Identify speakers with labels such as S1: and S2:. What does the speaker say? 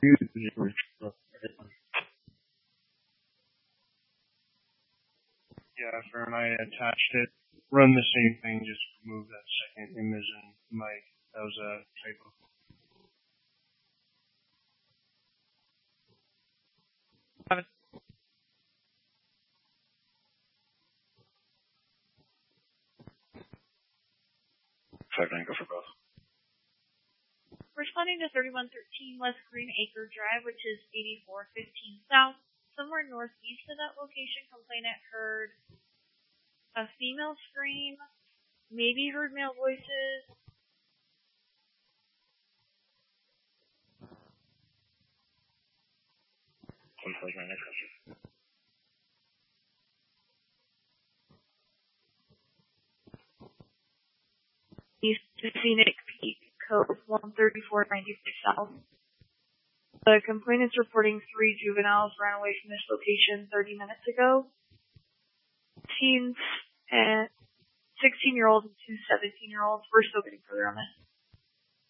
S1: Yeah, Fern, I attached it. Run the same thing, just remove that second image and mic. That was a typo.
S2: Go for both.
S3: Responding to 3113 West Green Acre Drive, which is 8415 South. Somewhere northeast of that location, complainant heard a female scream, maybe heard male voices. East to Scenic Peak, code 13496 South. The complainant's reporting 3 juveniles ran away from this location 30 minutes ago. Teens and 16-year-olds and 2 17-year-olds. We're still getting further on this.